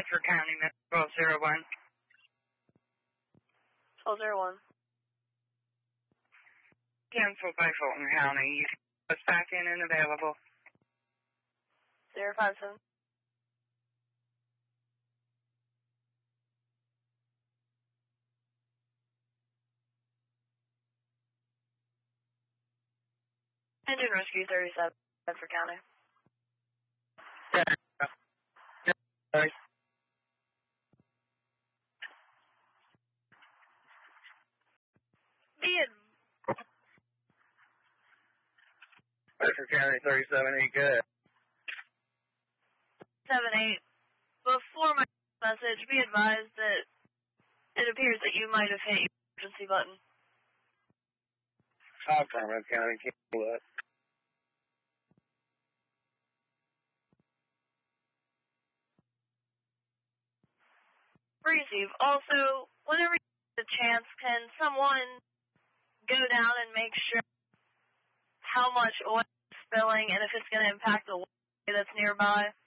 Bedford County, 1201. 1201. Canceled by Fulton County. You can back in and available. 057. Engine Rescue 37, Bedford County. Sorry. Bedford County 37, good. 78. Before my message, be advised that it appears that you might have hit your emergency button. Affirmative County, cancel that. Receive. Also, whenever you get a chance, can someone go down and make sure how much oil is spilling and if it's going to impact the way that's nearby?